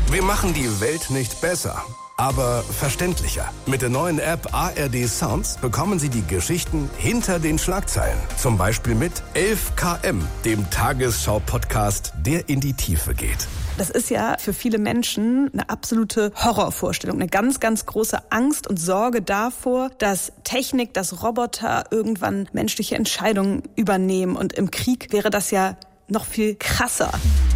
Wir machen die Welt nicht besser, aber verständlicher. Mit der neuen App ARD Sounds bekommen Sie die Geschichten hinter den Schlagzeilen. Zum Beispiel mit 11 km, dem Tagesschau-Podcast, der in die Tiefe geht. Das ist ja für viele Menschen eine absolute Horrorvorstellung, eine ganz, ganz große Angst und Sorge davor, dass Technik, dass Roboter irgendwann menschliche Entscheidungen übernehmen. Und im Krieg wäre das ja noch viel krasser.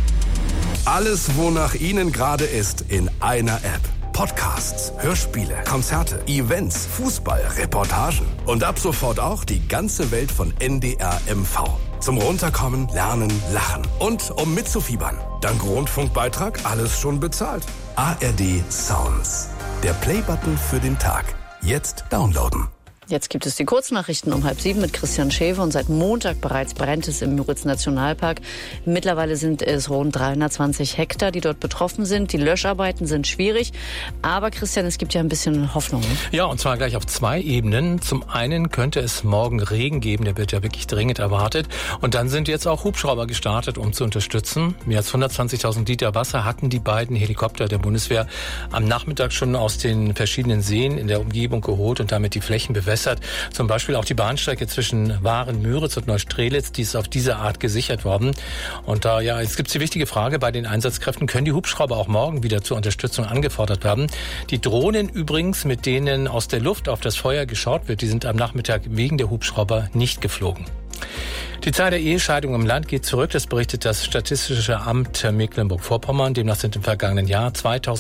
Alles, wonach Ihnen gerade ist, in einer App. Podcasts, Hörspiele, Konzerte, Events, Fußball, Reportagen und ab sofort auch die ganze Welt von NDR MV. Zum Runterkommen, Lernen, Lachen und um mitzufiebern. Dank Rundfunkbeitrag alles schon bezahlt. ARD Sounds. Der Playbutton für den Tag. Jetzt downloaden. Jetzt gibt es die Kurznachrichten um 6:30 mit Christian Schäfer und seit Montag bereits brennt es im Müritz-Nationalpark. Mittlerweile sind es rund 320 Hektar, die dort betroffen sind. Die Löscharbeiten sind schwierig, aber Christian, es gibt ja ein bisschen Hoffnung. Ne? Ja, und zwar gleich auf 2 Ebenen. Zum einen könnte es morgen Regen geben, der wird ja wirklich dringend erwartet. Und dann sind jetzt auch Hubschrauber gestartet, um zu unterstützen. Mehr als 120.000 Liter Wasser hatten die beiden Helikopter der Bundeswehr am Nachmittag schon aus den verschiedenen Seen in der Umgebung geholt und damit die Flächen bewässert. Zum Beispiel auch die Bahnstrecke zwischen Waren-Müritz und Neustrelitz, die ist auf diese Art gesichert worden. Und da, jetzt gibt es die wichtige Frage bei den Einsatzkräften, können die Hubschrauber auch morgen wieder zur Unterstützung angefordert werden? Die Drohnen übrigens, mit denen aus der Luft auf das Feuer geschaut wird, die sind am Nachmittag wegen der Hubschrauber nicht geflogen. Die Zahl der Ehescheidungen im Land geht zurück, das berichtet das Statistische Amt Mecklenburg-Vorpommern. Demnach sind im vergangenen Jahr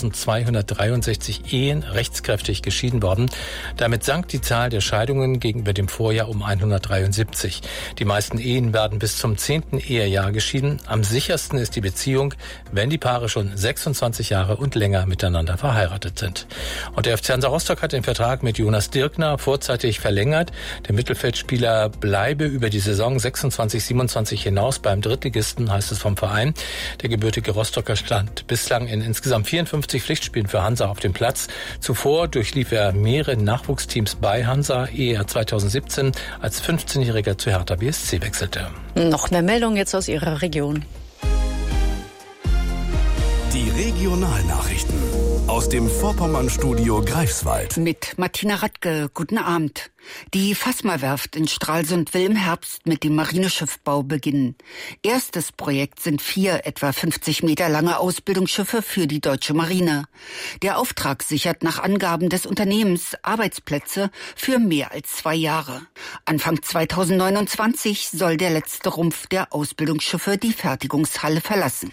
2263 Ehen rechtskräftig geschieden worden. Damit sank die Zahl der Scheidungen gegenüber dem Vorjahr um 173. Die meisten Ehen werden bis zum 10. Ehejahr geschieden. Am sichersten ist die Beziehung, wenn die Paare schon 26 Jahre und länger miteinander verheiratet sind. Und der FC Hansa Rostock hat den Vertrag mit Jonas Dirkner vorzeitig verlängert. Der Mittelfeldspieler bleibe über die Saison 26/27 hinaus beim Drittligisten, heißt es vom Verein. Der gebürtige Rostocker stand bislang in insgesamt 54 Pflichtspielen für Hansa auf dem Platz. Zuvor durchlief er mehrere Nachwuchsteams bei Hansa, ehe er 2017 als 15-Jähriger zu Hertha BSC wechselte. Noch mehr Meldungen jetzt aus Ihrer Region. Die Regionalnachrichten aus dem Vorpommern-Studio Greifswald. Mit Martina Radke, guten Abend. Die Fassmer-Werft in Stralsund will im Herbst mit dem Marineschiffbau beginnen. Erstes Projekt sind 4 etwa 50 Meter lange Ausbildungsschiffe für die deutsche Marine. Der Auftrag sichert nach Angaben des Unternehmens Arbeitsplätze für mehr als 2 Jahre. Anfang 2029 soll der letzte Rumpf der Ausbildungsschiffe die Fertigungshalle verlassen.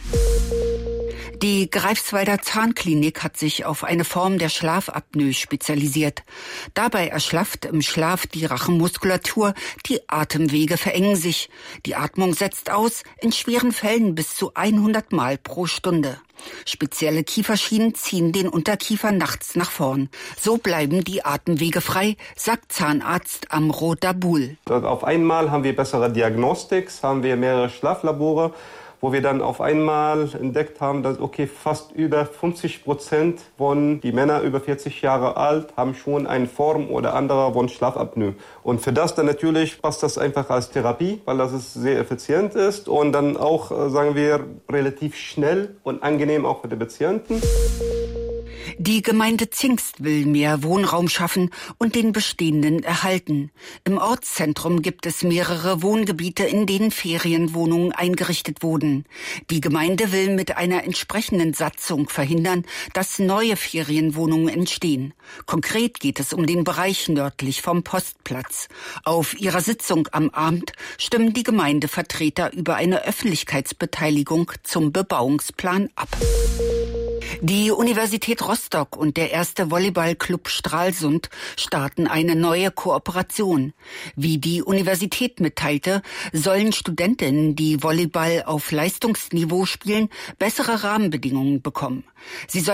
Die Greifswalder Zahnklinik hat sich auf eine Form der Schlafapnoe spezialisiert. Dabei erschlafft im Schlaf die Rachenmuskulatur, die Atemwege verengen sich. Die Atmung setzt aus, in schweren Fällen bis zu 100 Mal pro Stunde. Spezielle Kieferschienen ziehen den Unterkiefer nachts nach vorn. So bleiben die Atemwege frei, sagt Zahnarzt Amro Dabul. Auf einmal haben wir bessere Diagnostik, haben wir mehrere Schlaflabore, wo wir dann auf einmal entdeckt haben, dass fast über 50% von die Männer über 40 Jahre alt haben schon eine Form oder andere von Schlafapnoe. Und für das dann natürlich passt das einfach als Therapie, weil das sehr effizient ist und dann auch, sagen wir, relativ schnell und angenehm auch für die Patienten. Die Gemeinde Zingst will mehr Wohnraum schaffen und den bestehenden erhalten. Im Ortszentrum gibt es mehrere Wohngebiete, in denen Ferienwohnungen eingerichtet wurden. Die Gemeinde will mit einer entsprechenden Satzung verhindern, dass neue Ferienwohnungen entstehen. Konkret geht es um den Bereich nördlich vom Postplatz. Auf ihrer Sitzung am Abend stimmen die Gemeindevertreter über eine Öffentlichkeitsbeteiligung zum Bebauungsplan ab. Die Universität Rostock und der erste Volleyballclub Stralsund starten eine neue Kooperation. Wie die Universität mitteilte, sollen Studentinnen, die Volleyball auf Leistungsniveau spielen, bessere Rahmenbedingungen bekommen. Sie